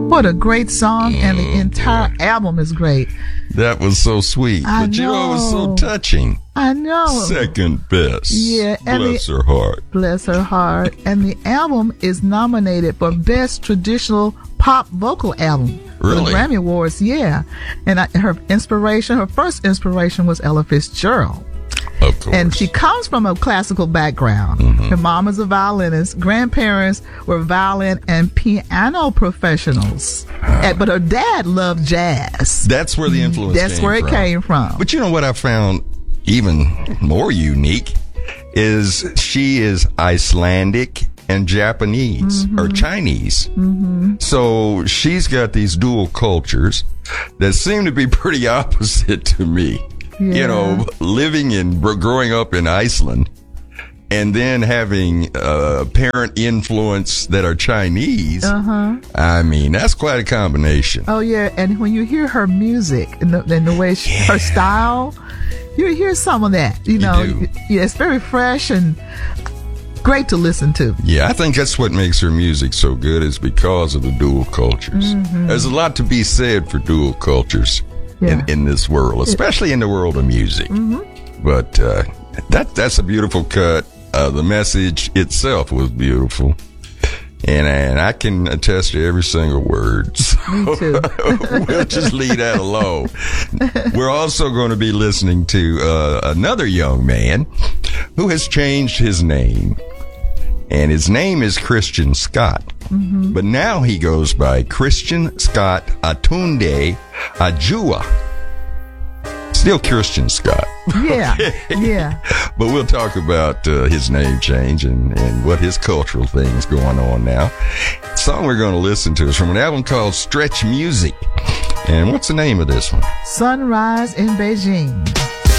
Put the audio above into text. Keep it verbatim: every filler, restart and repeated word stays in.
What a great song, and the entire album is great. That was so sweet. I but you know, it was so know. touching. I know. Second best. Yeah, and Bless the- her heart. Bless her heart. And the album is nominated for Best Traditional Pop Vocal Album. For the Really? Grammy Awards, yeah. And I, her inspiration, her first inspiration was Ella Fitzgerald. Of course. And she comes from a classical background. Mm-hmm. Her mom is a violinist. Grandparents were violin and piano professionals. And- but her dad loved jazz. That's where the influence That's came where it from. came from. But you know what I found even more unique is she is Icelandic and Japanese Mm-hmm. or Chinese. Mm-hmm. So she's got these dual cultures that seem to be pretty opposite to me. Yeah. You know, living in, growing up in Iceland and then having uh, parent influence that are Chinese. Uh-huh. I mean, that's quite a combination. Oh yeah, and when you hear her music and the, and the way she, her style, you hear some of that. You know, do. yeah, it's very fresh and great to listen to. Yeah, I think that's what makes her music so good is because of the dual cultures. Mm-hmm. There's a lot to be said for dual cultures Yeah. in, in this world, especially in the world of music. Mm-hmm. But uh, that that's a beautiful cut. Uh, the message itself was beautiful. And, and I can attest to every single word. So Me too. we'll just leave that alone. We're also going to be listening to uh, another young man who has changed his name. And his name is Christian Scott. Mm-hmm. But now he goes by Christian Scott Atunde Ajua. Still Christian Scott. Yeah, yeah. But we'll talk about uh, his name change and, and what his cultural thing's going on now. The song we're going to listen to is from an album called Stretch Music. And what's the name of this one? Sunrise in Beijing.